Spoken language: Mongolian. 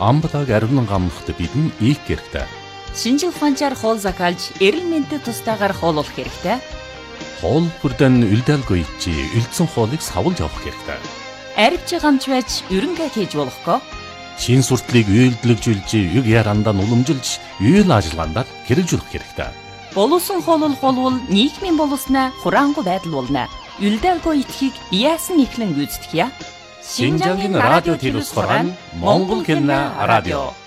амбалаг аривнан гамнахт бидэн ийх хэрэгтэй. Шинжил ухаанчаар хоол закалж, эрэл мэндэд тустаагаар хооллох хэрэгтэй. Хоол бүрдэн үлдээлгүй чи үлдсэн хоолыг савлж авах хэрэгтэй. Аривч гамч байж ерөнгээ хийж болохгүй. Шин суртлыг үйлдэлжүүлж, юг ярандаа уламжилж, үйл ажиллагаанд хэрэгжүүлэх хэрэгтэй. Боловсон хооллол болвол нийгмийн боловснаа хураангуй байдал болно. Үлдээлгүй итгэхийг яасан ихлэн гүйцэтгэе. Шинжангийн радио телевизээр Монгол кино радио